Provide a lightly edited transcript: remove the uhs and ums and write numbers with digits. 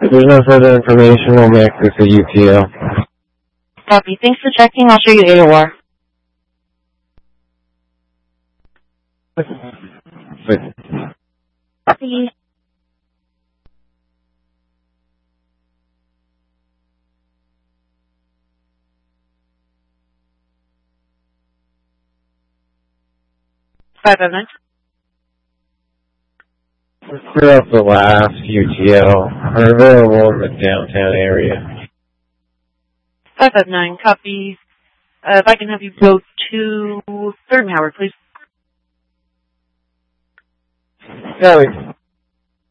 If there's no further information, we'll make this a UTO. Copy. Thanks for checking. I'll show you AOR. Copy. Five of nine. Let's clear up the last UTO. Are available in the downtown area. 559. Copy. If I can have you go to 3rd and Howard, please. Copy.